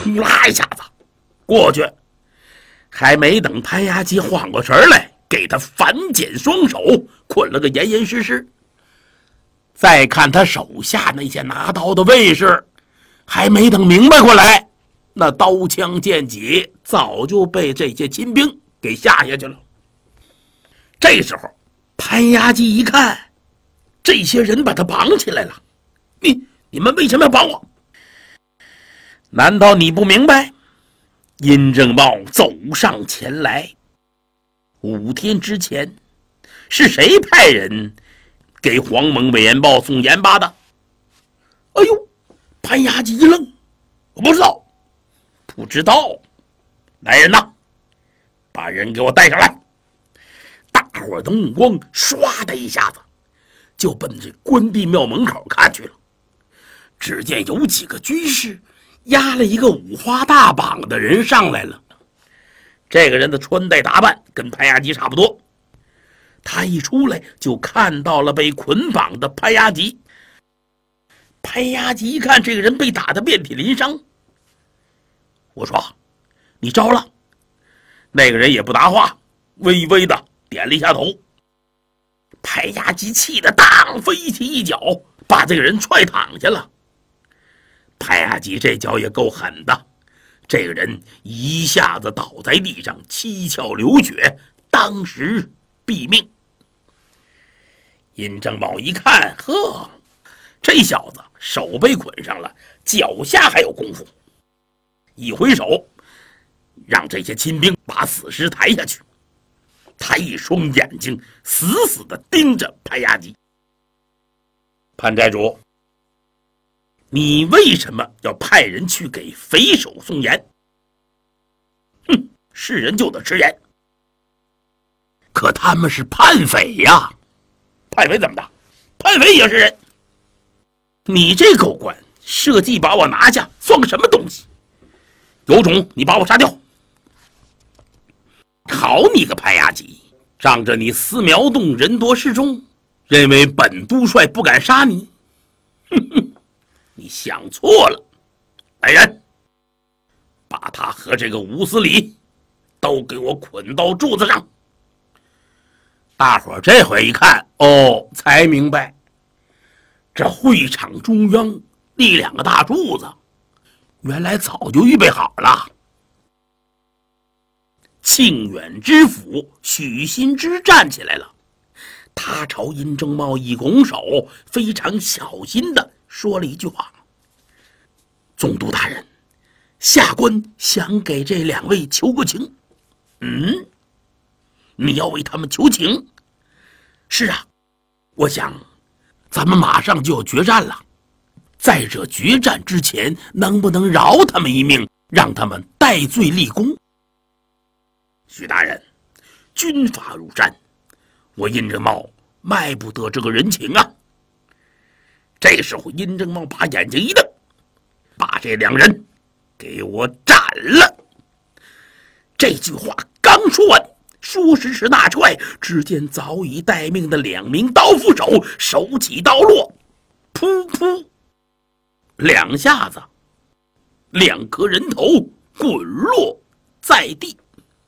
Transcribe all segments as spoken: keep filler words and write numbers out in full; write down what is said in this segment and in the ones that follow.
呼啦一下子过去，还没等潘衙吉缓过神来，给他反剪双手，捆了个严严实实。再看他手下那些拿刀的卫士，还没等明白过来，那刀枪剑戟早就被这些亲兵给下下去了。这时候潘衙吉一看，这些人把他绑起来了，你你们为什么要绑我？难道你不明白？殷正茂走上前来，五天之前是谁派人给黄蒙委员报送盐巴的？哎呦，潘衙吉一愣，我不知道。不知道？来人呐，把人给我带上来。大伙的目光唰的一下子就奔这关帝庙门口看去了。只见有几个军士押了一个五花大绑的人上来了。这个人的穿戴打扮跟潘衙吉差不多。他一出来就看到了被捆绑的潘衙吉。潘衙吉一看这个人被打得遍体鳞伤，我说你招了？那个人也不答话，微微的点了一下头。潘衙吉气得当飞起一脚，把这个人踹躺下了。潘衙吉这脚也够狠的，这个人一下子倒在地上，七窍流血，当时毙命。殷正茂一看，呵，这小子手被捆上了，脚下还有功夫，一挥手让这些亲兵把死尸抬下去。他一双眼睛死死地盯着潘衙吉。潘寨主，你为什么要派人去给匪首送盐？哼，是人就得吃盐。可他们是叛匪呀！叛匪怎么的？叛匪也是人。你这狗官设计把我拿下，算个什么东西？有种你把我杀掉！好你个潘衙吉，仗着你私苗洞人多势众，认为本督帅不敢杀你？哼哼，你想错了。来人，把他和这个吴司礼都给我捆到柱子上。大伙儿这回一看，哦，才明白，这会场中央立两个大柱子，原来早就预备好了。庆远知府许新之站起来了，他朝殷正茂一拱手，非常小心地说了一句话：总督大人，下官想给这两位求个情。嗯，你要为他们求情？是啊，我想咱们马上就要决战了，在这决战之前，能不能饶他们一命，让他们戴罪立功？许大人，军法如山，我殷正茂卖不得这个人情啊。这时候殷正茂把眼睛一瞪，把这两人给我斩了。这句话刚说完，说时迟那时快，只见早已待命的两名刀斧手手起刀落，噗噗两下子，两颗人头滚落在地。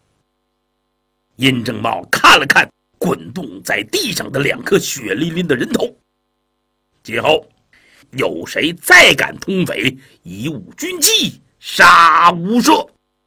殷正茂看了看滚动在地上的两颗血淋淋的人头，今后有谁再敢通匪，以武军纪，杀无赦。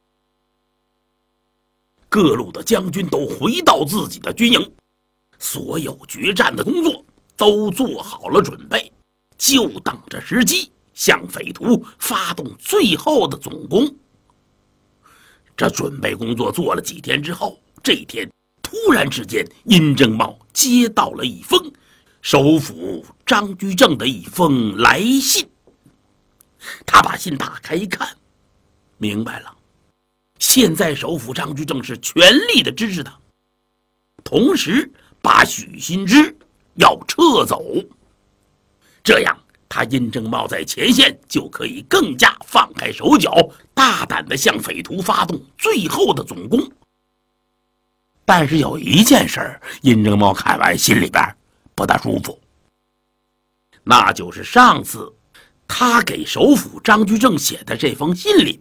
各路的将军都回到自己的军营，所有决战的工作都做好了准备，就等着时机向匪徒发动最后的总攻。这准备工作做了几天之后，这一天突然之间，殷正茂接到了一封首辅张居正的一封来信。他把信打开一看，明白了，现在首辅张居正是全力的支持他，同时把许新之要撤走，这样他殷正茂在前线就可以更加放开手脚，大胆地向匪徒发动最后的总攻。但是有一件事，殷正茂看完心里边不大舒服，那就是上次他给首辅张居正写的这封信里